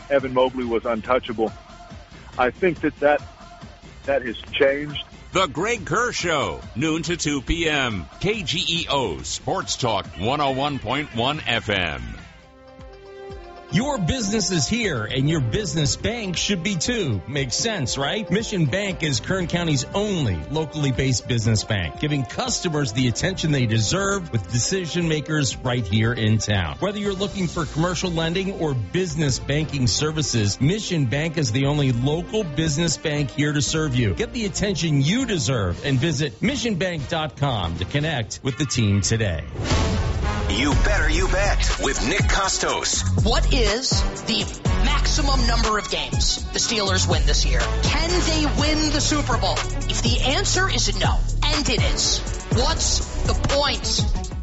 Evan Mobley was untouchable. I think that has changed. The Greg Kerr Show, noon to 2 p.m. KGEO Sports Talk 101.1 FM. Your business is here, and your business bank should be too. Makes sense, right? Mission Bank is Kern County's only locally based business bank, giving customers the attention they deserve with decision makers right here in town. Whether you're looking for commercial lending or business banking services, Mission Bank is the only local business bank here to serve you. Get the attention you deserve and visit missionbank.com to connect with the team today. You Better You Bet with Nick Costos. What is the maximum number of games the Steelers win this year? Can they win the Super Bowl? If the answer is no, and it is, what's the point?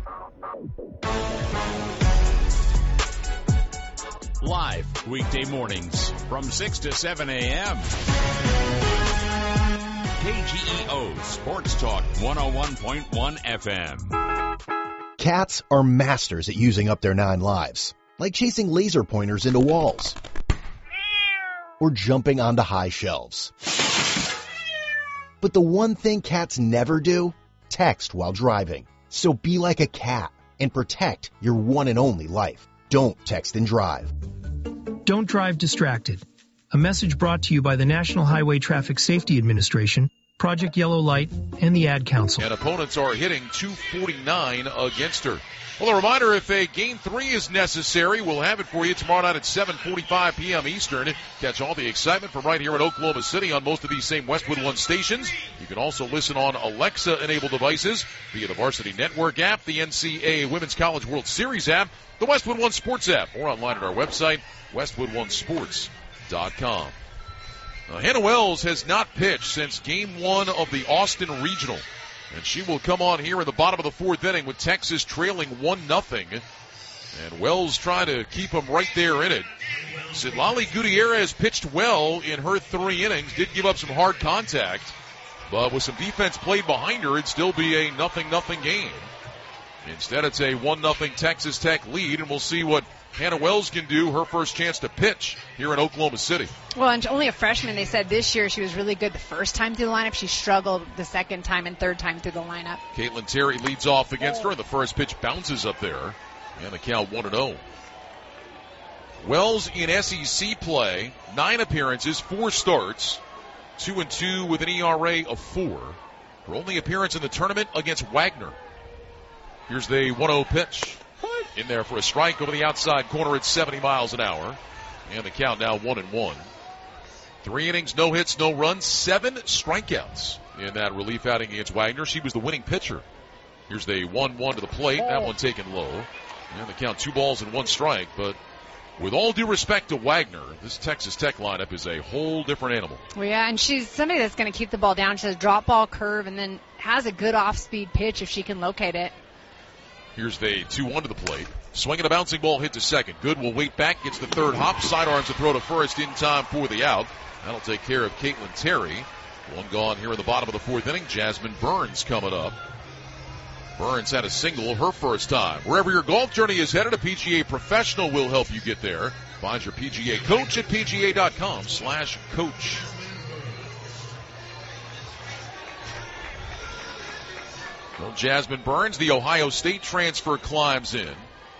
Live weekday mornings from 6 to 7 a.m. KGEO Sports Talk 101.1 FM. Cats are masters at using up their 9 lives, like chasing laser pointers into walls or jumping onto high shelves. But the one thing cats never do, text while driving. So be like a cat and protect your one and only life. Don't text and drive. Don't drive distracted. A message brought to you by the National Highway Traffic Safety Administration, Project Yellow Light, and the Ad Council. And opponents are hitting 249 against her. Well, a reminder, if a Game 3 is necessary, we'll have it for you tomorrow night at 7:45 p.m. Eastern. Catch all the excitement from right here in Oklahoma City on most of these same Westwood One stations. You can also listen on Alexa-enabled devices via the Varsity Network app, the NCAA Women's College World Series app, the Westwood One Sports app, or online at our website, westwoodonesports.com. Hannah Wells has not pitched since Game 1 of the Austin Regional. And she will come on here in the bottom of the 4th inning with Texas trailing 1-0. And Wells trying to keep them right there in it. Citlali Gutierrez pitched well in her 3 innings, did give up some hard contact. But with some defense played behind her, it'd still be a 0-0 game. Instead, it's a 1-0 Texas Tech lead, and we'll see what Hannah Wells can do, her first chance to pitch here in Oklahoma City. Well, and only a freshman. They said this year she was really good the first time through the lineup. She struggled the second time and third time through the lineup. Caitlin Terry leads off against her, and the first pitch bounces up there. And the count 1-0. Wells in SEC play, 9 appearances, 4 starts, 2-2 with an ERA of 4. Her only appearance in the tournament against Wagner. Here's the 1-0 pitch. In there for a strike over the outside corner at 70 miles an hour. And the count now 1-1. 3 innings, no hits, no runs, 7 strikeouts in that relief outing against Wagner. She was the winning pitcher. Here's the 1-1 to the plate. That one taken low. And the count 2 balls and 1 strike. But with all due respect to Wagner, this Texas Tech lineup is a whole different animal. Well, yeah, and she's somebody that's going to keep the ball down. She has a drop ball curve and then has a good off-speed pitch if she can locate it. Here's the 2-1 to the plate. Swinging a bouncing ball hit to second. Good will wait back. Gets the third hop. Sidearms to throw to first in time for the out. That'll take care of Caitlin Terry. 1 gone here in the bottom of the 4th inning. Jasmine Burns coming up. Burns had a single her first time. Wherever your golf journey is headed, a PGA professional will help you get there. Find your PGA coach at pga.com/coach. Well, Jasmine Burns, the Ohio State transfer, climbs in.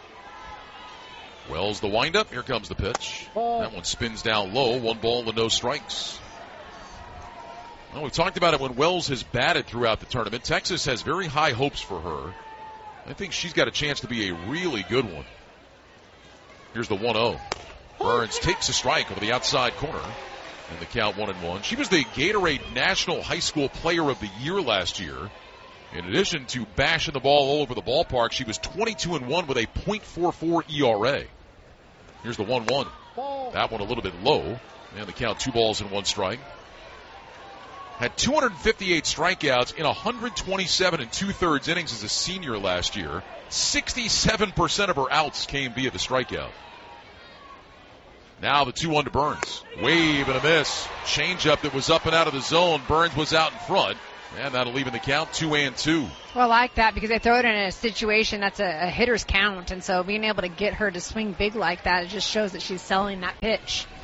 Wells the windup. Here comes the pitch. That one spins down low. 1 ball and no strikes. Well, we've talked about it when Wells has batted throughout the tournament. Texas has very high hopes for her. I think she's got a chance to be a really good one. Here's the 1-0. Burns takes a strike over the outside corner. And the count 1-1. She was the Gatorade National High School Player of the Year last year. In addition to bashing the ball all over the ballpark, she was 22-1 with a .44 ERA. Here's the 1-1. That one a little bit low. And the count 2 balls and 1 strike. Had 258 strikeouts in 127 2/3 innings as a senior last year. 67% of her outs came via the strikeout. Now the 2-1 to Burns. Wave and a miss. Changeup that was up and out of the zone. Burns was out in front. And that'll even the count 2-2. Well, I like that because they throw it in a situation that's a hitter's count. And so being able to get her to swing big like that, it just shows that she's selling that pitch.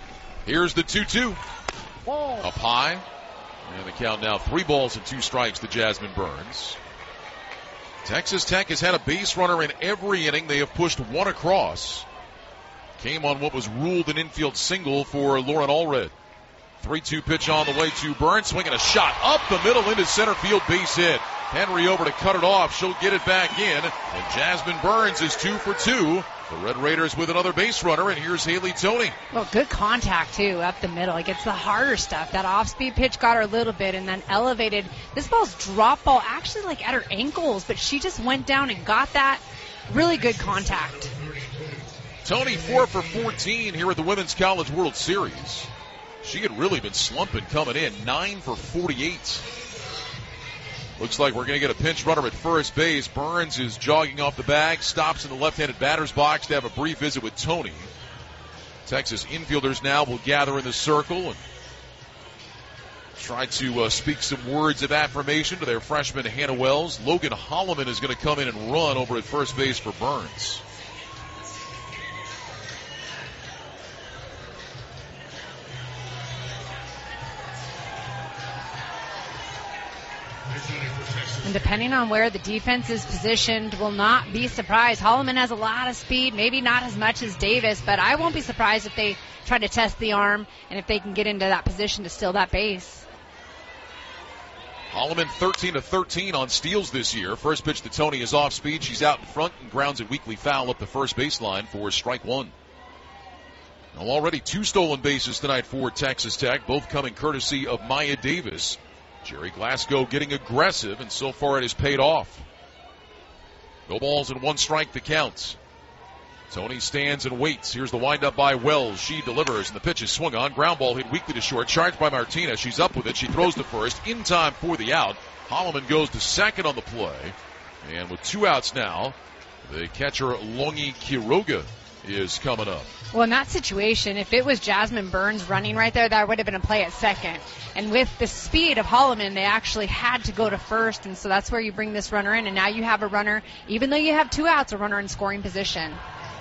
Here's the 2-2. Up high. And the count now 3 balls and 2 strikes to Jasmine Burns. Texas Tech has had a base runner in every inning. They have pushed 1 across. Came on what was ruled an infield single for Lauren Allred. 3-2 pitch on the way to Burns, swinging a shot up the middle into center field, base hit. Henry over to cut it off. She'll get it back in. And Jasmine Burns is 2 for 2. The Red Raiders with another base runner, and here's Haley Toney. Well, good contact, too, up the middle. It gets the harder stuff. That off-speed pitch got her a little bit and then elevated. This ball's drop ball, actually like at her ankles, but she just went down and got that. Really good contact. Toney 4 for 14 here at the Women's College World Series. She had really been slumping coming in. 9 for 48. Looks like we're going to get a pinch runner at first base. Burns is jogging off the bag, stops in the left-handed batter's box to have a brief visit with Toney. Texas infielders now will gather in the circle and try to speak some words of affirmation to their freshman Hannah Wells. Logan Holloman is going to come in and run over at first base for Burns. And depending on where the defense is positioned, will not be surprised. Holloman has a lot of speed, maybe not as much as Davis, but I won't be surprised if they try to test the arm and if they can get into that position to steal that base. Holloman 13 of 13 on steals this year. First pitch to Toney is off speed. She's out in front and grounds it weakly foul up the first baseline for strike 1. Now already 2 stolen bases tonight for Texas Tech, both coming courtesy of Maya Davis. Jerry Glasgow getting aggressive, and so far it has paid off. No balls and 1 strike the count. Toney stands and waits. Here's the windup by Wells. She delivers, and the pitch is swung on. Ground ball hit weakly to short. Charged by Martinez. She's up with it. She throws to first in time for the out. Holloman goes to second on the play. And with 2 outs now, the catcher Longi Quiroga is coming up. Well, in that situation, if it was Jasmine Burns running right there, that would have been a play at second. And with the speed of Holloman, they actually had to go to first, and so that's where you bring this runner in. And now you have a runner, even though you have 2 outs, a runner in scoring position.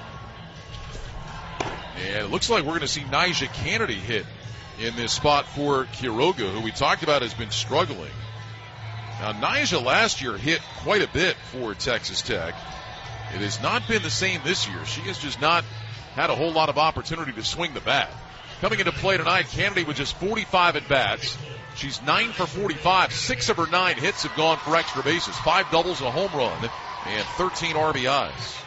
And it looks like we're going to see Nyjah Kennedy hit in this spot for Quiroga, who we talked about has been struggling. Now, Nyjah last year hit quite a bit for Texas Tech. It has not been the same this year. She has just not had a whole lot of opportunity to swing the bat. Coming into play tonight, Kennedy with just 45 at-bats. She's 9 for 45. 6 of her 9 hits have gone for extra bases. 5 doubles, a home run, and 13 RBIs.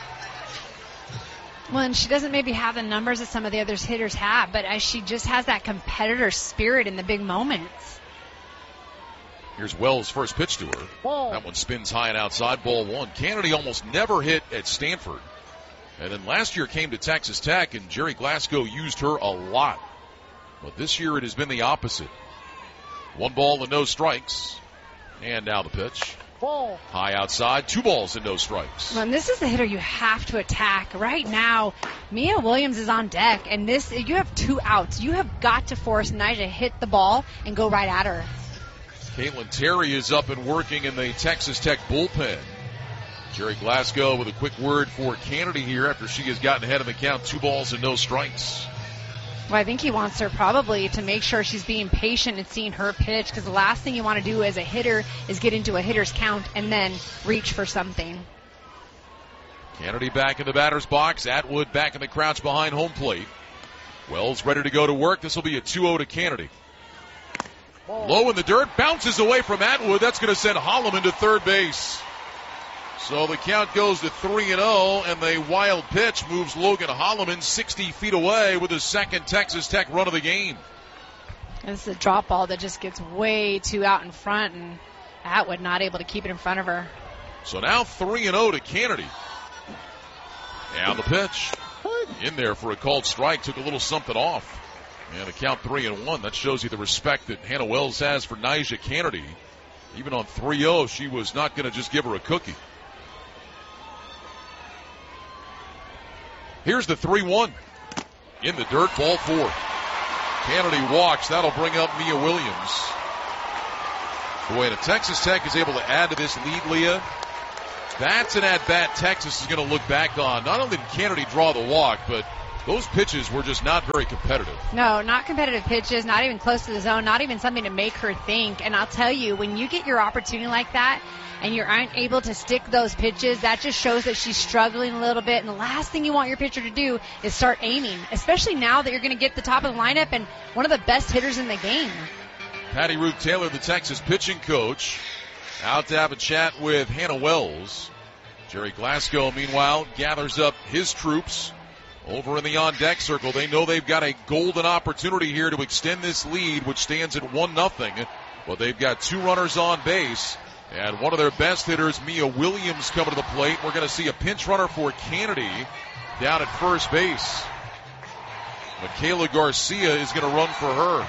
Well, and she doesn't maybe have the numbers that some of the other hitters have, but she just has that competitor spirit in the big moments. Here's Wells' first pitch to her. That one spins high and outside, ball 1. Kennedy almost never hit at Stanford. And then last year came to Texas Tech, and Jerry Glasgow used her a lot. But this year it has been the opposite. 1 ball and no strikes. And now the pitch. High outside, 2 balls and no strikes. Well, and this is the hitter you have to attack. Right now, Mia Williams is on deck, and you have 2 outs. You have got to force Nyjah to hit the ball and go right at her. Caitlin Terry is up and working in the Texas Tech bullpen. Jerry Glasgow with a quick word for Kennedy here after she has gotten ahead of the count. 2 balls and no strikes. Well, I think he wants her probably to make sure she's being patient and seeing her pitch, because the last thing you want to do as a hitter is get into a hitter's count and then reach for something. Kennedy back in the batter's box. Atwood back in the crouch behind home plate. Wells ready to go to work. This will be a 2-0 to Kennedy. Low in the dirt, bounces away from Atwood. That's going to send Holloman to third base. So the count goes to 3-0, and the wild pitch moves Logan Holloman 60 feet away with his second Texas Tech run of the game. This is a drop ball that just gets way too out in front, and Atwood not able to keep it in front of her. So now 3-0 to Kennedy. Now the pitch. In there for a called strike, took a little something off. And the count 3-1. That shows you the respect that Hannah Wells has for Nyjah Kennedy. Even on 3-0, she was not going to just give her a cookie. Here's the 3-1. In the dirt, ball 4. Kennedy walks. That'll bring up Mia Williams. Boy, and if Texas Tech is able to add to this lead, Leah, that's an at-bat Texas is going to look back on. Not only did Kennedy draw the walk, but Those pitches were just not very competitive. No, not competitive pitches, not even close to the zone, not even something to make her think. And I'll tell you, when you get your opportunity like that and you aren't able to stick those pitches, that just shows that she's struggling a little bit. And the last thing you want your pitcher to do is start aiming, especially now that you're going to get the top of the lineup and one of the best hitters in the game. Patty Ruth Taylor, the Texas pitching coach, out to have a chat with Hannah Wells. Jerry Glasgow, meanwhile, gathers up his troops over in the on-deck circle. They know they've got a golden opportunity here to extend this lead, which stands at 1-0. But they've got 2 runners on base. And one of their best hitters, Mia Williams, coming to the plate. We're going to see a pinch runner for Kennedy down at first base. Michaela Garcia is going to run for her.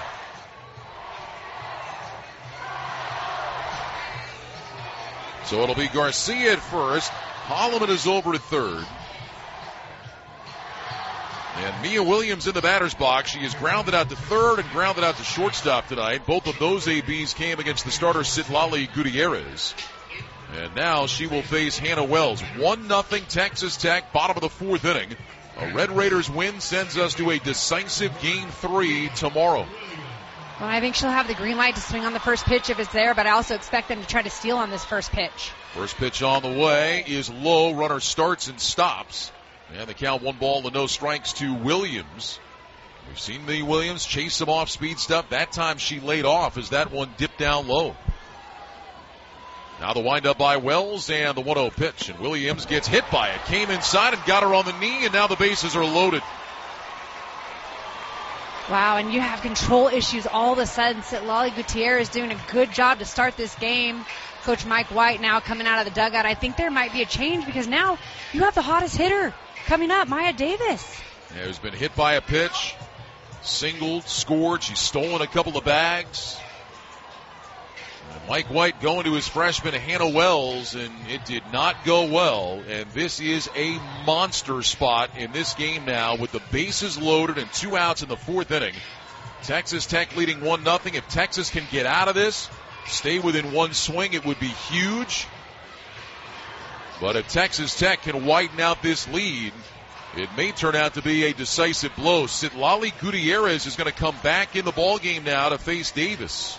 So it'll be Garcia at first. Holloman is over at third. And Mia Williams in the batter's box. She is grounded out to third and grounded out to shortstop tonight. Both of those ABs came against the starter Citlali Gutierrez. And now she will face Hannah Wells. 1-0 Texas Tech, bottom of the 4th inning. A Red Raiders win sends us to a decisive Game 3 tomorrow. Well, I think she'll have the green light to swing on the first pitch if it's there, but I also expect them to try to steal on this first pitch. First pitch on the way is low. Runner starts and stops. And the count 1 no strikes to Williams. We've seen the Williams chase some off-speed stuff. That time she laid off as that one dipped down low. Now the windup by Wells and the 1-0 pitch. And Williams gets hit by it. Came inside and got her on the knee, and now the bases are loaded. Wow, and you have control issues all of a sudden. Citlali Gutierrez doing a good job to start this game. Coach Mike White now coming out of the dugout. I think there might be a change because now you have the hottest hitter coming up, Maya Davis. Yeah, who's been hit by a pitch, singled, scored. She's stolen a couple of bags. And Mike White going to his freshman Hannah Wells, and it did not go well. And this is a monster spot in this game now with the bases loaded and 2 outs in the 4th inning. Texas Tech leading 1-0. If Texas can get out of this, stay within 1 swing, it would be huge. But if Texas Tech can widen out this lead, it may turn out to be a decisive blow. Citlali Gutierrez is going to come back in the ballgame now to face Davis.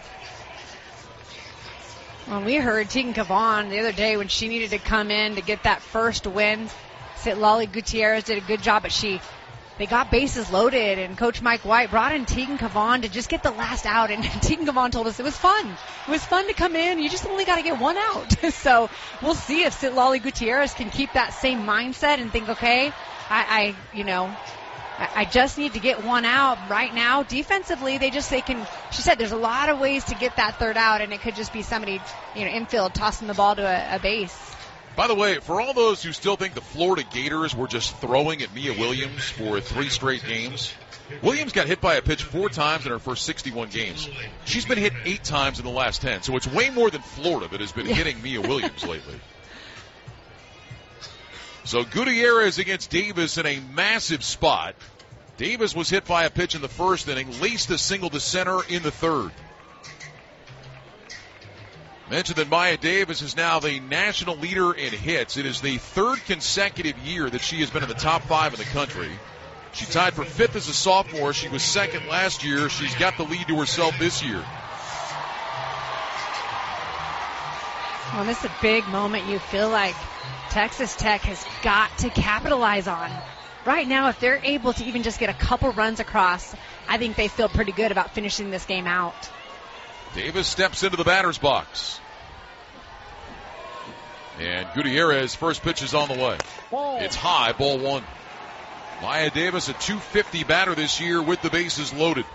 Well, we heard Tegan Cavan the other day when she needed to come in to get that first win. Citlali Gutierrez did a good job, but they got bases loaded, and Coach Mike White brought in Tegan Cavan to just get the last out. And Tegan Cavan told us it was fun. It was fun to come in. You just only got to get 1 out. So we'll see if Citlali Gutierrez can keep that same mindset and think, okay, I just need to get 1 out right now. Defensively, she said there's a lot of ways to get that 3rd out, and it could just be somebody, infield tossing the ball to a base. By the way, for all those who still think the Florida Gators were just throwing at Mia Williams for 3 straight games, Williams got hit by a pitch 4 times in her first 61 games. She's been hit 8 times in the last 10, so it's way more than Florida that has been hitting Mia Williams lately. So Gutierrez against Davis in a massive spot. Davis was hit by a pitch in the 1st inning, laced a single to center in the 3rd. Mentioned that Maya Davis is now the national leader in hits. It is the 3rd consecutive year that she has been in the top 5 in the country. She tied for 5th as a sophomore. She was 2nd last year. She's got the lead to herself this year. Well, this is a big moment you feel like Texas Tech has got to capitalize on. Right now, if they're able to even just get a couple runs across, I think they feel pretty good about finishing this game out. Davis steps into the batter's box. And Gutierrez, first pitch is on the way. It's high, ball 1. Maya Davis, a .250 batter this year with the bases loaded.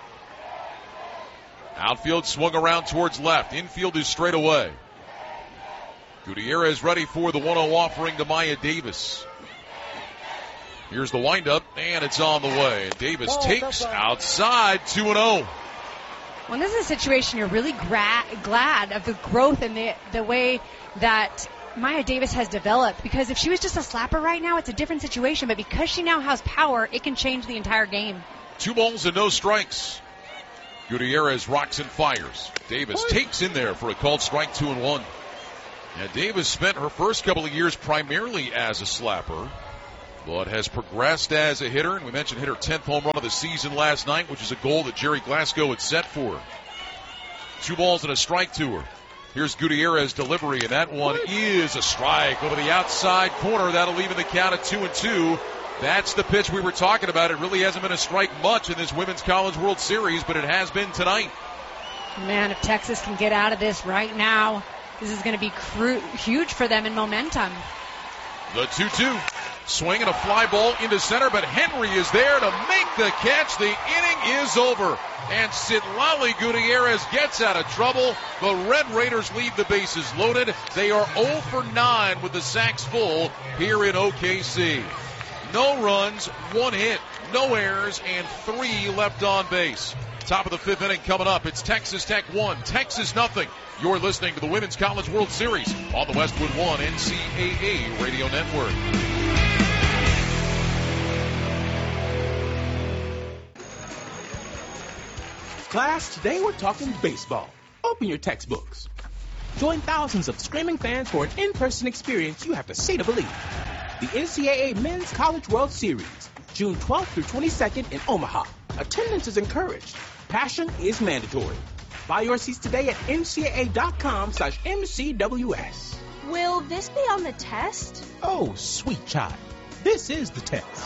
Outfield swung around towards left. Infield is straight away. Gutierrez ready for the 1-0 offering to Maya Davis. Here's the windup, and it's on the way. Davis takes outside, 2-0. Well, this is a situation you're really glad of the growth and the way that Maya Davis has developed, because if she was just a slapper right now, it's a different situation. But because she now has power, it can change the entire game. 2 balls and no strikes. Gutierrez rocks and fires. Davis takes in there for a called strike, 2-1. And Davis spent her first couple of years primarily as a slapper. but has progressed as a hitter. And we mentioned hit her 10th home run of the season last night, which is a goal that Jerry Glasgow had set for her. 2 balls and a strike to her. Here's Gutierrez delivery, and that one is a strike over the outside corner. That'll leave in the count at 2-2. That's the pitch we were talking about. It really hasn't been a strike much in this Women's College World Series, but it has been tonight. Man, if Texas can get out of this right now, this is going to be huge for them in momentum. The 2-2. Swing and a fly ball into center, but Henry is there to make the catch. The inning is over, and Citlali Gutierrez gets out of trouble. The Red Raiders leave the bases loaded. They are 0 for 9 with the sacks full here in OKC. No runs, 1 hit, no errors, and 3 left on base. Top of the 5th inning coming up. It's Texas Tech 1, Texas nothing. You're listening to the Women's College World Series on the Westwood One NCAA Radio Network. Class, today we're talking baseball. Open your textbooks. Join thousands of screaming fans for an in-person experience you have to see to believe. The NCAA Men's College World Series, June 12th through 22nd in Omaha. Attendance is encouraged. Passion is mandatory. Buy your seats today at ncaa.com/MCWS. Will this be on the test? Oh, sweet child. This is the test.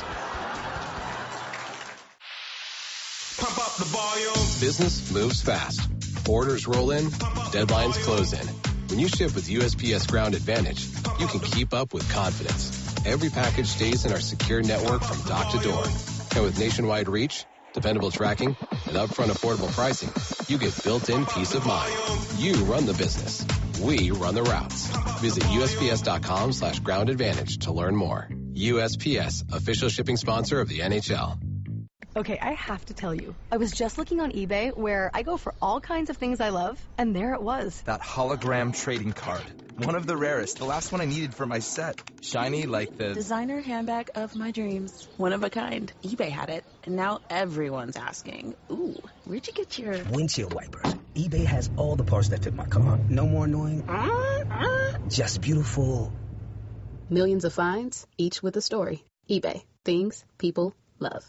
Pump up the volume. Business moves fast. Orders roll in, deadlines close in. When you ship with USPS Ground Advantage, you can keep up with confidence. Every package stays in our secure network from dock to door. And with nationwide reach, dependable tracking, and upfront affordable pricing, you get built-in peace of mind. You run the business. We run the routes. Visit USPS.com/Ground Advantage to learn more. USPS, official shipping sponsor of the NHL. Okay, I have to tell you, I was just looking on eBay where I go for all kinds of things I love, and there it was. That hologram trading card. One of the rarest. The last one I needed for my set. Shiny like the... designer handbag of my dreams. One of a kind. eBay had it, and now everyone's asking, ooh, where'd you get your... windshield wipers. eBay has all the parts that fit my car. No more annoying... just beautiful. Millions of finds, each with a story. eBay. Things people love.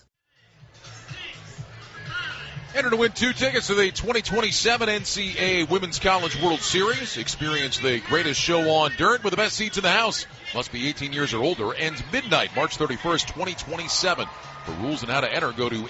Enter to win 2 tickets to the 2027 NCAA Women's College World Series. Experience the greatest show on dirt with the best seats in the house. Must be 18 years or older. Ends midnight, March 31st, 2027. For rules and how to enter, go to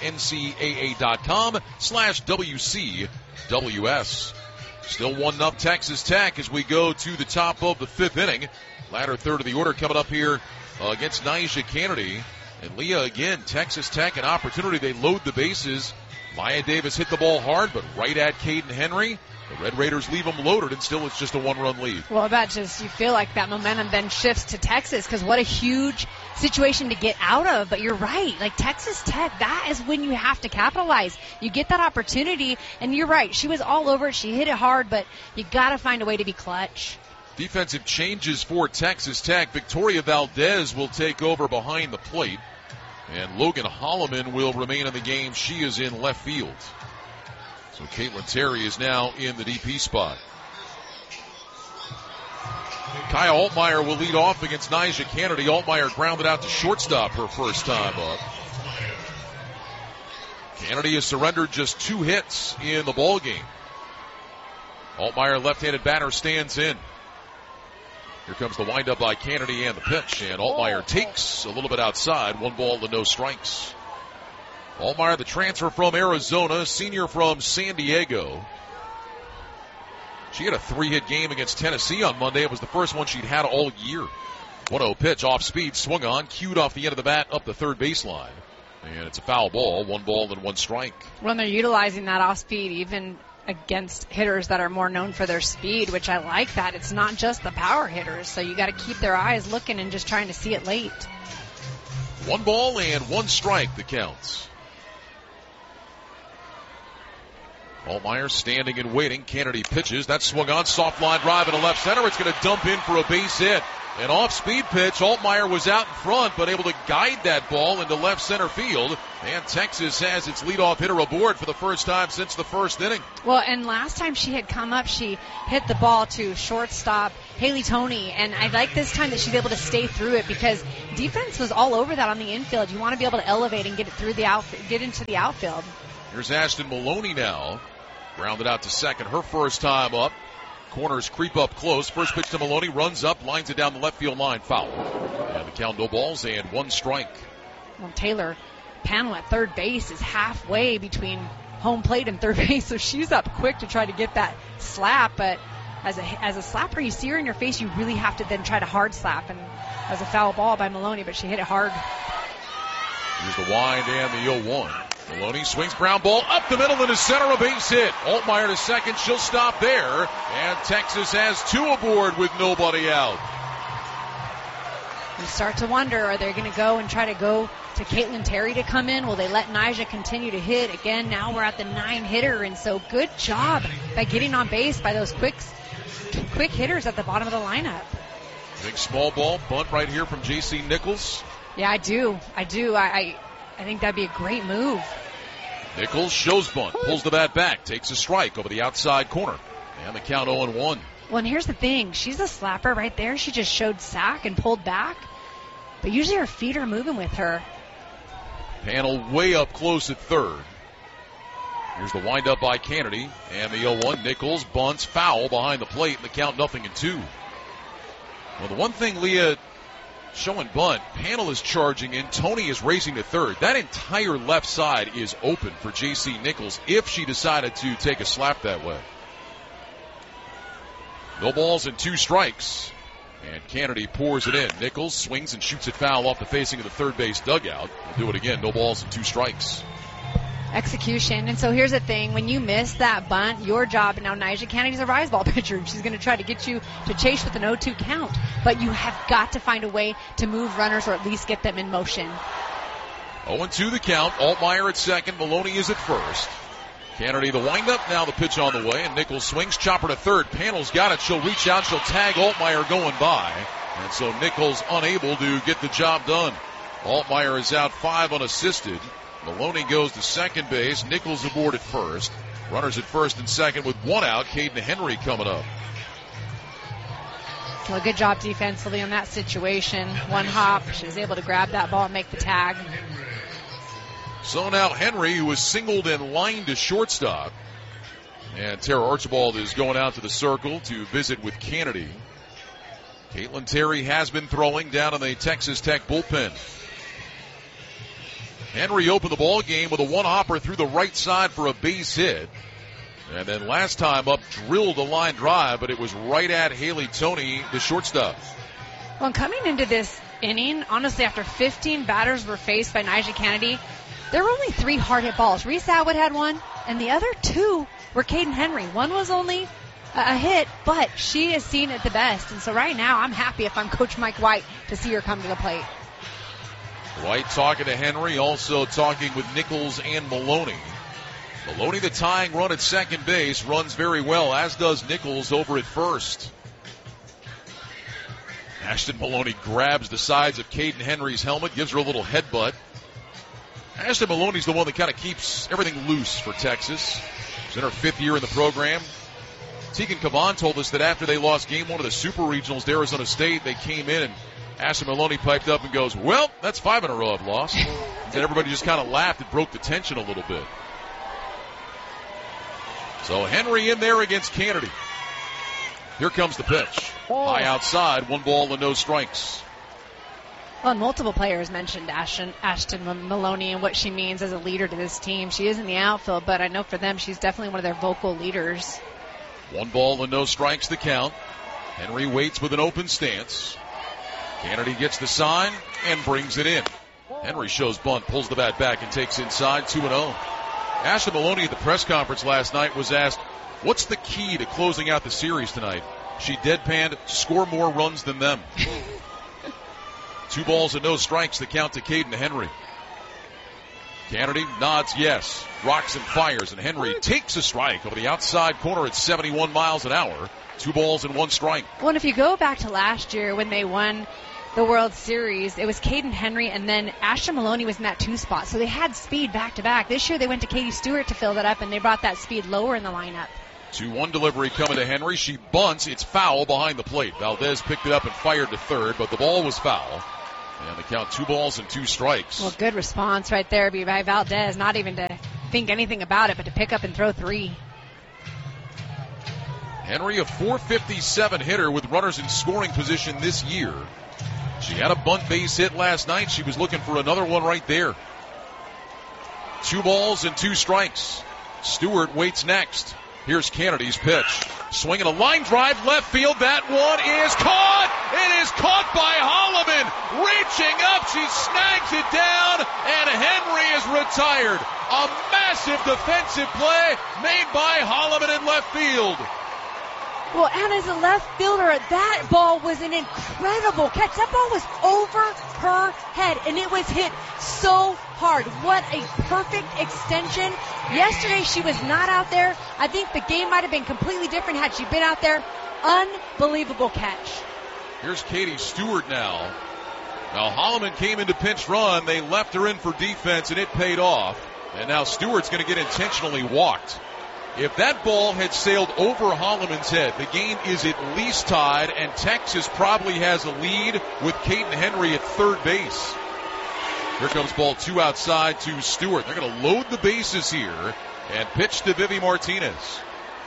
ncaa.com/WCWS. Still 1-0 Texas Tech as we go to the top of the 5th inning. Latter third of the order coming up here against Nyjah Kennedy. And Leah, again, Texas Tech, an opportunity. They load the bases. Maya Davis hit the ball hard, but right at Caden Henry. The Red Raiders leave them loaded, and still it's just a 1-run lead. Well, that just, you feel like that momentum then shifts to Texas, because what a huge situation to get out of. But you're right, like Texas Tech, that is when you have to capitalize. You get that opportunity, and you're right, she was all over it, she hit it hard, but you got to find a way to be clutch. Defensive changes for Texas Tech. Victoria Valdez will take over behind the plate. And Logan Holloman will remain in the game. She is in left field. So Caitlin Terry is now in the DP spot. Kaya Altmaier will lead off against Nyjah Kennedy. Altmaier grounded out to shortstop her first time up. Kennedy has surrendered just 2 hits in the ball game. Altmaier, left-handed batter, stands in. Here comes the windup by Kennedy and the pitch, and Altmaier takes a little bit outside. 1 ball to no strikes. Altmaier, the transfer from Arizona, senior from San Diego. She had a 3-hit game against Tennessee on Monday. It was the first one she'd had all year. 1-0 pitch, off speed, swung on, cued off the end of the bat up the third baseline. And it's a foul ball, 1 ball and 1 strike. When they're utilizing that off speed, even against hitters that are more known for their speed, which I like that. It's not just the power hitters, so you got to keep their eyes looking and just trying to see it late. 1 ball and 1 strike, the counts. Altmaier standing and waiting. Kennedy pitches. That's swung on. Soft line drive into left center. It's going to dump in for a base hit. An off-speed pitch. Altmaier was out in front, but able to guide that ball into left center field. And Texas has its leadoff hitter aboard for the first time since the first inning. Well, and last time she had come up, she hit the ball to shortstop Haley Toney. And I like this time that she's able to stay through it because defense was all over that on the infield. You want to be able to elevate and get it through the get into the outfield. Here's Ashton Maloney now. Grounded out to second. Her first time up. Corners creep up close. First pitch to Maloney. Runs up. Lines it down the left field line. Foul. And the count, no balls and one strike. Well, Taylor Panel at third base is halfway between home plate and third base, so she's up quick to try to get that slap. But as a slapper, you see her in your face, you really have to then try to hard slap. And as a foul ball by Maloney, but she hit it hard. Here's the wind and the 0-1. Maloney swings ground ball up the middle into center, a base hit. Altmaier to second, she'll stop there. And Texas has two aboard with nobody out. You start to wonder, are they going to go and try to go to Caitlin Terry to come in? Will they let Nyjah continue to hit? Again, now we're at the 9-hitter, and so good job by getting on base by those quick hitters at the bottom of the lineup. Big small ball bunt right here from J.C. Nichols. Yeah, I do. I think that'd be a great move. Nichols shows bunt, pulls the bat back, takes a strike over the outside corner. And the count 0-1. Well, and here's the thing. She's a slapper right there. She just showed sack and pulled back. But usually her feet are moving with her. Panel way up close at third. Here's the windup by Kennedy. And the 0-1. Nichols bunts foul behind the plate. And the count 0-2. Well, the one thing, Leah, showing bunt, Panel is charging in. Toney is racing to third. That entire left side is open for J.C. Nichols if she decided to take a slap that way. No balls and two strikes. And Kennedy pours it in. Nichols swings and shoots it foul off the facing of the third base dugout. We'll do it again. No balls and two strikes. Execution. And so here's the thing. When you miss that bunt, your job, and now Nyjah Kennedy's a rise ball pitcher. She's going to try to get you to chase with an 0-2 count. But you have got to find a way to move runners or at least get them in motion. 0-2 the count. Altmaier at second. Maloney is at first. Kennedy the windup. Now the pitch on the way. And Nichols swings. Chopper to third. Panel's got it. She'll reach out. She'll tag Altmaier going by. And so Nichols unable to get the job done. Altmaier is out 5 unassisted. Maloney goes to second base. Nichols aboard at first. Runners at first and second with one out. Caden Henry coming up. Well, good job defensively on that situation. One hop. She was able to grab that ball and make the tag. So now Henry, who was singled and lined to shortstop. And Tara Archibald is going out to the circle to visit with Kennedy. Caitlin Terry has been throwing down in the Texas Tech bullpen. Henry opened the ball game with a one-hopper through the right side for a base hit. And then last time up, drilled a line drive, but it was right at Haley Toney, the shortstop. Well, coming into this inning, honestly, after 15 batters were faced by Nyjah Kennedy, there were only 3 hard-hit balls. Reese Atwood had one, and the other 2 were Caden Henry. One was only a hit, but she has seen it the best. And so right now, I'm happy if I'm Coach Mike White to see her come to the plate. White talking to Henry, also talking with Nichols and Maloney. Maloney, the tying run at second base, runs very well, as does Nichols over at first. Ashton Maloney grabs the sides of Caden Henry's helmet, gives her a little headbutt. Ashton Maloney's the one that kind of keeps everything loose for Texas. She's in her 5th year in the program. Tegan Cavan told us that after they lost game 1 of the Super Regionals to Arizona State, they came in and Ashton Maloney piped up and goes, well, that's 5 in a row I've lost. And everybody just kind of laughed. It broke the tension a little bit. So Henry in there against Kennedy. Here comes the pitch. High outside, 1 ball and no strikes. Well, multiple players mentioned Ashton Maloney and what she means as a leader to this team. She is in the outfield, but I know for them she's definitely one of their vocal leaders. 1 ball and no strikes the count. Henry waits with an open stance. Kennedy gets the sign and brings it in. Henry shows bunt, pulls the bat back and takes inside 2-0. Ashton Maloney at the press conference last night was asked, what's the key to closing out the series tonight? She deadpanned, score more runs than them. 2 balls and no strikes, the count to Caden Henry. Kennedy nods yes, rocks and fires, and Henry takes a strike over the outside corner at 71 miles an hour. 2 balls and 1 strike. Well, and if you go back to last year when they won the World Series, it was Caden Henry, and then Ashton Maloney was in that 2 spot. So they had speed back-to-back. This year they went to Katie Stewart to fill that up, and they brought that speed lower in the lineup. 2-1 delivery coming to Henry. She bunts. It's foul behind the plate. Valdez picked it up and fired to third, but the ball was foul. And they count 2 balls and 2 strikes. Well, good response right there by Valdez. Not even to think anything about it, but to pick up and throw 3. Henry, a .457 hitter with runners in scoring position this year. She had a bunt base hit last night. She was looking for another one right there. 2 balls and 2 strikes. Stewart waits next. Here's Kennedy's pitch. Swinging a line drive left field. That one is caught. It is caught by Holloman. Reaching up, she snags it down, and Henry is retired. A massive defensive play made by Holloman in left field. Well, and as a left fielder, that ball was an incredible catch. That ball was over her head, and it was hit so hard. What a perfect extension. Yesterday, she was not out there. I think the game might have been completely different had she been out there. Unbelievable catch. Here's Katie Stewart now. Now, Holloman came into pinch run. They left her in for defense, and it paid off. And now Stewart's going to get intentionally walked. If that ball had sailed over Holloman's head, the game is at least tied, and Texas probably has a lead with Caden Henry at third base. Here comes ball 2 outside to Stewart. They're going to load the bases here and pitch to Vivi Martinez.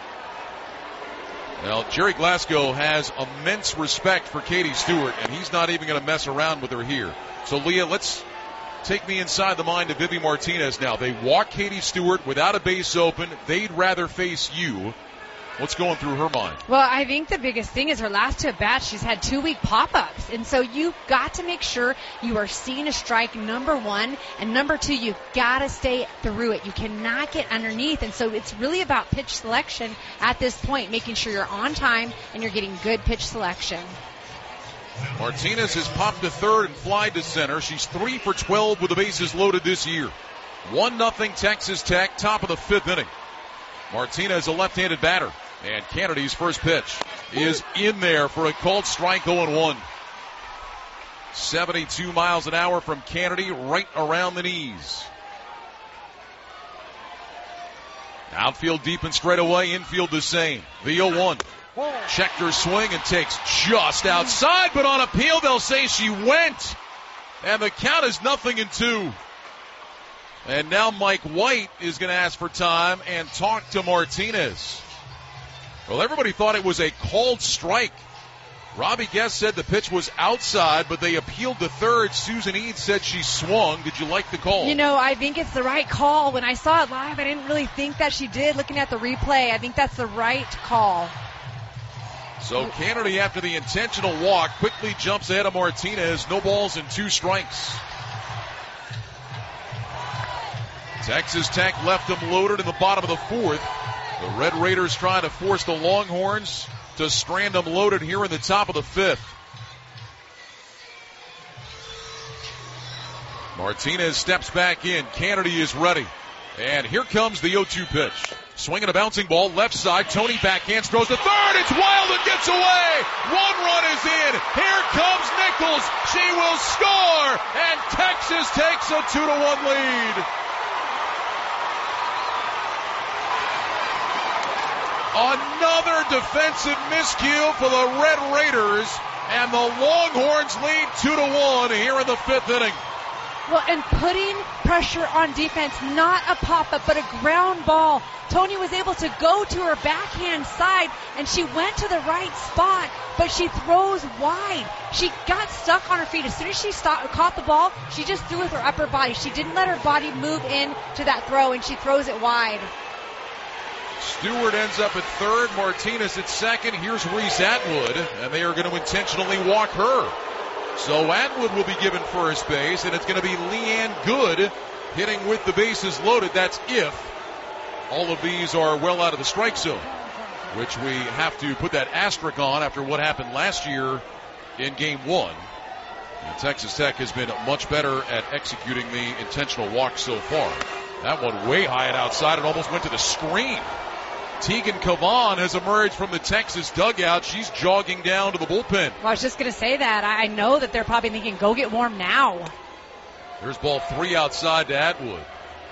Now, Jerry Glasgow has immense respect for Katie Stewart, and he's not even going to mess around with her here. So, Leah, let's take me inside the mind of Vivi Martinez now. They walk Katie Stewart without a base open. They'd rather face you. What's going through her mind? Well, I think the biggest thing is her last 2 at-bats, she's had 2 weak pop-ups. And so you've got to make sure you are seeing a strike, number 1. And number 2, you've got to stay through it. You cannot get underneath. And so it's really about pitch selection at this point, making sure you're on time and you're getting good pitch selection. Martinez has popped to third and flied to center. She's 3 for 12 with the bases loaded this year. 1-0 Texas Tech, top of the 5th inning. Martinez, a left-handed batter. And Kennedy's first pitch is in there for a called strike 0-1. 72 miles an hour from Kennedy, right around the knees. Outfield deep and straight away, infield the same. The 0-1. Checked her swing and takes just outside, but on appeal they'll say she went. And the count is 0-2. And now Mike White is going to ask for time and talk to Martinez. Well, everybody thought it was a called strike. Robbie Guest said the pitch was outside, but they appealed to third. Susan Eads said she swung. Did you like the call? You know, I think it's the right call. When I saw it live, I didn't really think that she did. Looking at the replay, I think that's the right call. So Kennedy, after the intentional walk, quickly jumps ahead of Martinez. No balls and 2 strikes. Texas Tech left them loaded in the bottom of the 4th. The Red Raiders trying to force the Longhorns to strand them loaded here in the top of the 5th. Martinez steps back in. Kennedy is ready. And here comes the 0-2 pitch. Swinging a bouncing ball, left side. Tony backhands, throws to third. It's wild and gets away. 1 run is in. Here comes Nichols. She will score. And Texas takes a 2-1 lead. Another defensive miscue for the Red Raiders, and the Longhorns lead 2-1 here in the 5th inning. Well, and putting pressure on defense, not a pop-up, but a ground ball. Tony was able to go to her backhand side, and she went to the right spot, but she throws wide. She got stuck on her feet. As soon as she caught the ball, she just threw with her upper body. She didn't let her body move in to that throw, and she throws it wide. Stewart ends up at third, Martinez at second. Here's Reese Atwood, and they are going to intentionally walk her. So Atwood will be given first base, and it's going to be Leanne Good hitting with the bases loaded. That's if all of these are well out of the strike zone, which we have to put that asterisk on after what happened last year in Game 1. And Texas Tech has been much better at executing the intentional walk so far. That one way high and outside. It almost went to the screen. Tegan Cavan has emerged from the Texas dugout. She's jogging down to the bullpen. Well, I was just going to say that. I know that they're probably thinking, go get warm now. There's ball 3 outside to Atwood.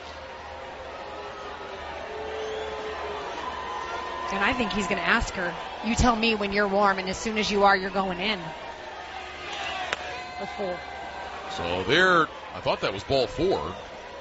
And I think he's going to ask her, you tell me when you're warm, and as soon as you are, you're going in. So there, I thought that was ball 4.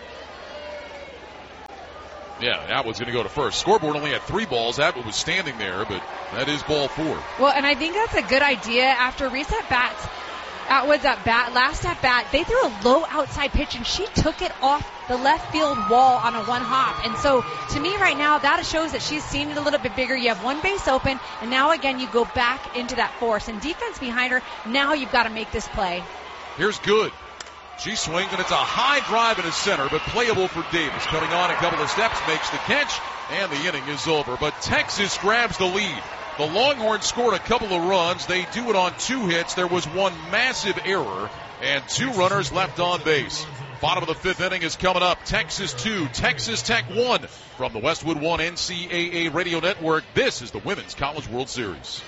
Yeah, Atwood's going to go to first. Scoreboard only had 3 balls. Atwood was standing there, but that is ball 4. Well, and I think that's a good idea. After reset bats, Atwood's last at bat, they threw a low outside pitch, and she took it off the left field wall on a 1 hop. And so, to me right now, that shows that she's seen it a little bit bigger. You have 1 base open, and now again you go back into that force. And defense behind her, now you've got to make this play. Here's Good. She swings, and it's a high drive in the center, but playable for Davis. Coming on a couple of steps, makes the catch, and the inning is over. But Texas grabs the lead. The Longhorns scored a couple of runs. They do it on 2 hits. There was 1 massive error, and 2 runners left on base. Bottom of the 5th inning is coming up. Texas 2, Texas Tech 1. From the Westwood One NCAA Radio Network, this is the Women's College World Series.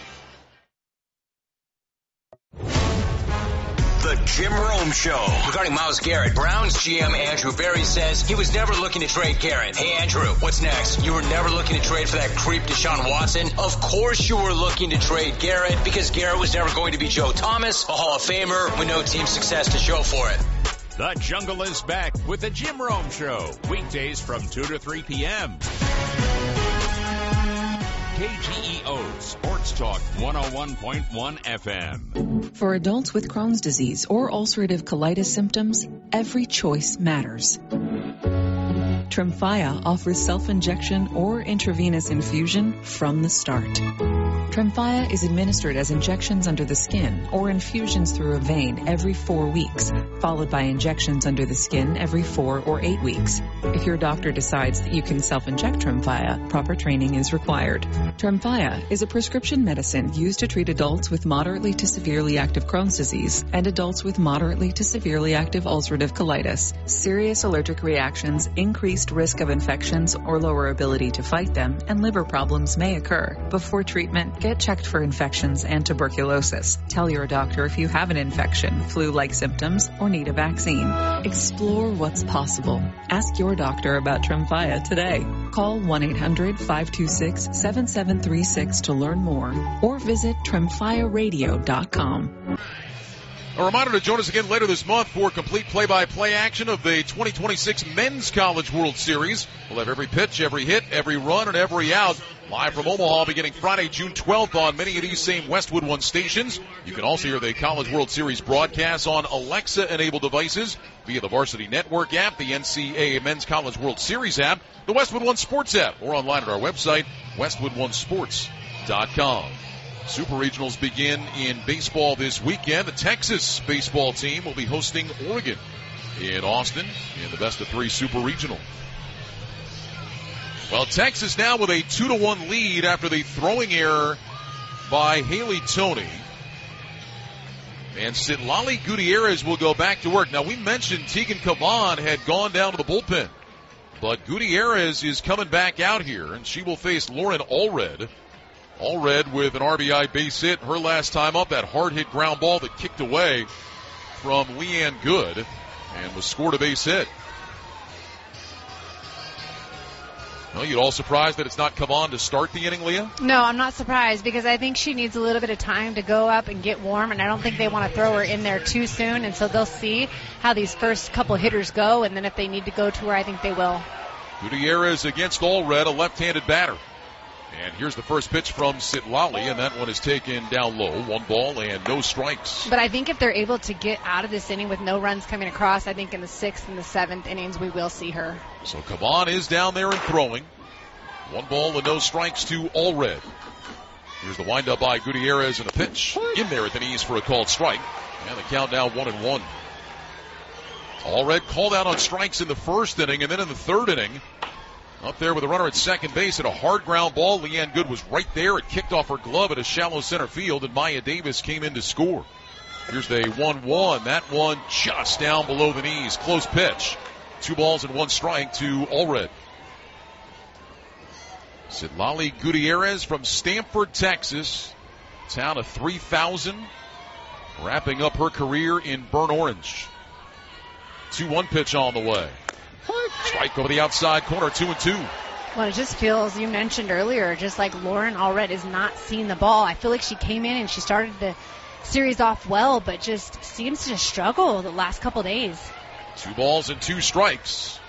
The Jim Rome Show. Regarding Myles Garrett, Browns GM Andrew Berry says he was never looking to trade Garrett. Hey, Andrew, what's next? You were never looking to trade for that creep Deshaun Watson? Of course you were looking to trade Garrett, because Garrett was never going to be Joe Thomas, a Hall of Famer with no team success to show for it. The Jungle is back with the Jim Rome Show. Weekdays from 2 to 3 p.m. KGEO Sports Talk 101.1 FM. For adults with Crohn's disease or ulcerative colitis symptoms, every choice matters. Tremfya offers self-injection or intravenous infusion from the start. Tremfya is administered as injections under the skin or infusions through a vein every 4 weeks, followed by injections under the skin every 4 or 8 weeks. If your doctor decides that you can self-inject Tremfya, proper training is required. Tremfya is a prescription medicine used to treat adults with moderately to severely active Crohn's disease and adults with moderately to severely active ulcerative colitis. Serious allergic reactions, increased risk of infections or lower ability to fight them, and liver problems may occur. Before treatment, get checked for infections and tuberculosis. Tell your doctor if you have an infection, flu-like symptoms, or need a vaccine. Explore what's possible. Ask your doctor about Tremfya today. Call 1-800-526-7736 to learn more, or visit TremfyaRadio.com. A reminder to join us again later this month for complete play-by-play action of the 2026 Men's College World Series. We'll have every pitch, every hit, every run, and every out live from Omaha beginning Friday, June 12th on many of these same Westwood One stations. You can also hear the College World Series broadcast on Alexa-enabled devices via the Varsity Network app, the NCAA Men's College World Series app, the Westwood One Sports app, or online at our website, westwoodonesports.com. Super Regionals begin in baseball this weekend. The Texas baseball team will be hosting Oregon in Austin in the best-of-3 Super Regional. Well, Texas now with a 2-1 lead after the throwing error by Haley Toney. And Citlali Gutierrez will go back to work. Now, we mentioned Tegan Cavan had gone down to the bullpen, but Gutierrez is coming back out here, and she will face Lauren Allred. Allred with an RBI base hit her last time up, that hard-hit ground ball that kicked away from Leanne Good and was scored a base hit. Well, you're all surprised that it's not come on to start the inning, Leah? No, I'm not surprised, because I think she needs a little bit of time to go up and get warm, and I don't think they want to throw her in there too soon, and so they'll see how these first couple hitters go, and then if they need to go to her, I think they will. Gutierrez against Allred, a left-handed batter. And here's the first pitch from Citlali, and that one is taken down low. 1 ball and no strikes. But I think if they're able to get out of this inning with no runs coming across, I think in the 6th and the 7th innings we will see her. So Cavan is down there and throwing. 1 ball and no strikes to Allred. Here's the windup by Gutierrez and a pitch in there at the knees for a called strike. And the count now 1-1. Allred called out on strikes in the first inning, and then in the 3rd inning, up there with a runner at second base at a hard ground ball. Leanne Good was right there. It kicked off her glove at a shallow center field, and Maya Davis came in to score. Here's the 1-1. That one just down below the knees. Close pitch. 2 balls and 1 strike to Allred. Citlali Gutierrez from Stamford, Texas. Town of 3,000. Wrapping up her career in Burnt Orange. 2-1 pitch on the way. Strike over the outside corner, 2-2. Well, it just feels, you mentioned earlier, just like Lauren Allred is not seeing the ball. I feel like she came in and she started the series off well, but just seems to struggle the last couple days. 2 balls and 2 strikes.